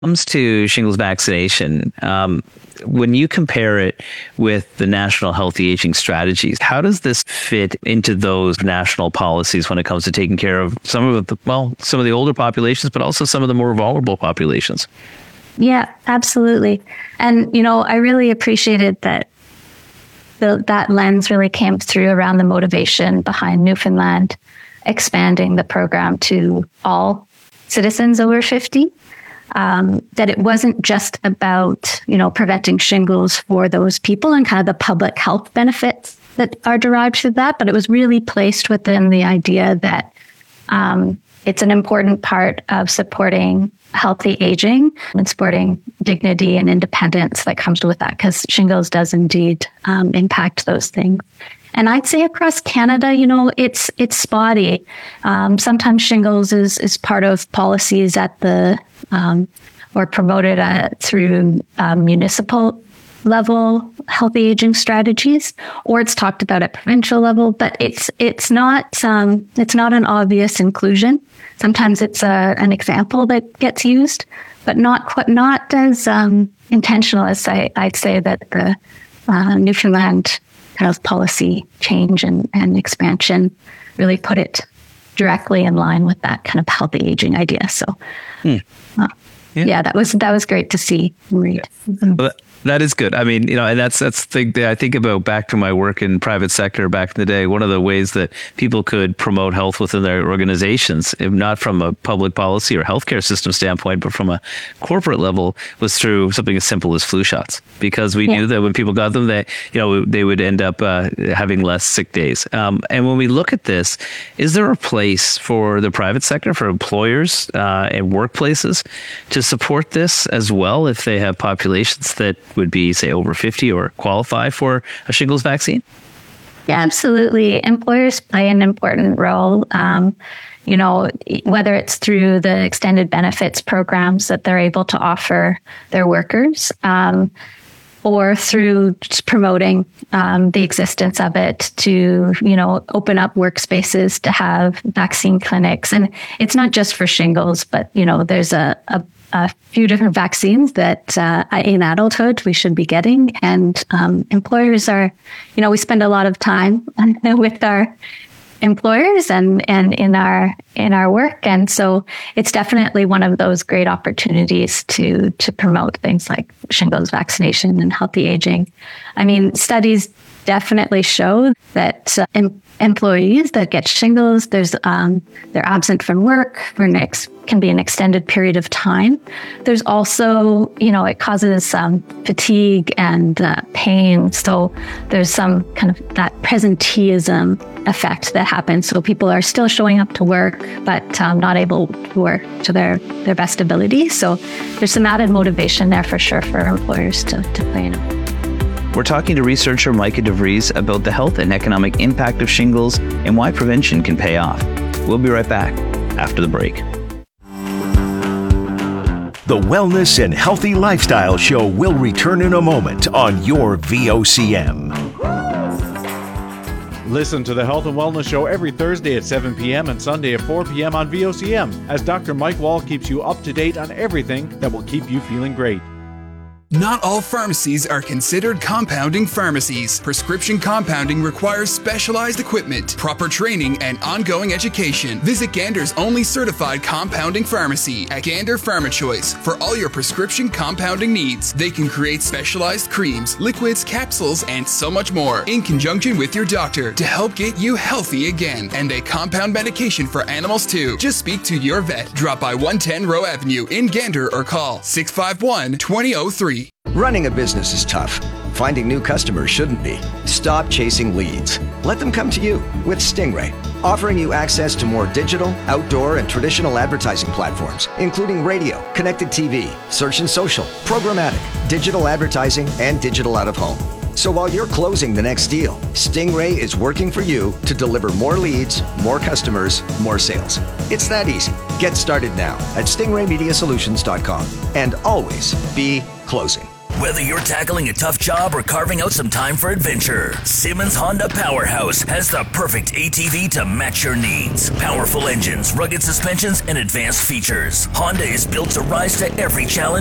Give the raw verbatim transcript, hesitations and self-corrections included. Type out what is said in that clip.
comes to shingles vaccination, um, when you compare it with the national healthy aging strategies, how does this fit into those national policies when it comes to taking care of some of the, well, some of the older populations, but also some of the more vulnerable populations? Yeah, absolutely. And, you know, I really appreciated that the, that lens really came through around the motivation behind Newfoundland expanding the program to all citizens over fifty. Um, that it wasn't just about, you know, preventing shingles for those people and kind of the public health benefits that are derived from that, but it was really placed within the idea that um, it's an important part of supporting healthy aging and supporting dignity and independence that comes with that, because shingles does indeed um, impact those things. And I'd say across Canada, you know, it's it's spotty. Um, sometimes shingles is is part of policies at the um, or promoted at, through um, municipal level healthy aging strategies, or it's talked about at provincial level. But it's it's not um, it's not an obvious inclusion. Sometimes it's a, an example that gets used, but not quite, not as um, intentional as I, I'd say that the uh, Newfoundland kind of policy change and, and expansion really put it directly in line with that kind of healthy aging idea. So, hmm. uh, yeah. yeah, that was that was great to see and read. Yeah. Well, that is good. I mean, you know, and that's that's the thing that I think about back to my work in private sector back in the day. One of the ways that people could promote health within their organizations, if not from a public policy or healthcare system standpoint, but from a corporate level, was through something as simple as flu shots. Because we yeah. knew that when people got them, they, you know, they would end up uh, having less sick days. Um, and when we look at this, is there a place for the private sector, for employers uh, and workplaces to support this as well if they have populations that would be, say, over fifty or qualify for a shingles vaccine? Yeah, absolutely. Employers play an important role. Um, you know, whether it's through the extended benefits programs that they're able to offer their workers, um, or through just promoting um, the existence of it to, you know, open up workspaces to have vaccine clinics. And it's not just for shingles, but, you know, there's a, a a few different vaccines that uh, in adulthood we should be getting. And um, employers are, you know, we spend a lot of time with our employers and, and in our in our work. And so it's definitely one of those great opportunities to to promote things like shingles vaccination and healthy aging. I mean, studies definitely show that uh, em- employees that get shingles, there's um, they're absent from work for next can be an extended period of time. There's also, you know, it causes um, fatigue and uh, pain. So there's some kind of that presenteeism effect that happens. So people are still showing up to work, but um, not able to work to their, their best ability. So there's some added motivation there for sure for employers to, to play in it. We're talking to researcher Micah DeVries about the health and economic impact of shingles and why prevention can pay off. We'll be right back after the break. The Wellness and Healthy Lifestyle Show will return in a moment on your V O C M. Listen to the Health and Wellness Show every Thursday at seven p.m. and Sunday at four p.m. on V O C M as Doctor Mike Wall keeps you up to date on everything that will keep you feeling great. Not all pharmacies are considered compounding pharmacies. Prescription compounding requires specialized equipment, proper training, and ongoing education. Visit Gander's only certified compounding pharmacy at Gander PharmaChoice for all your prescription compounding needs. They can create specialized creams, liquids, capsules, and so much more in conjunction with your doctor to help get you healthy again. And they compound medication for animals too. Just speak to your vet. Drop by one ten Roe Avenue in Gander or call six five one, two zero zero three. Running a business is tough. Finding new customers shouldn't be. Stop chasing leads. Let them come to you with Stingray, offering you access to more digital, outdoor, and traditional advertising platforms, including radio, connected T V, search and social, programmatic, digital advertising, and digital out-of-home. So while you're closing the next deal, Stingray is working for you to deliver more leads, more customers, more sales. It's that easy. Get started now at stingray media solutions dot com and always be closing. Whether you're tackling a tough job or carving out some time for adventure, Simmons Honda Powerhouse has the perfect A T V to match your needs. Powerful engines, rugged suspensions, and advanced features. Honda is built to rise to every challenge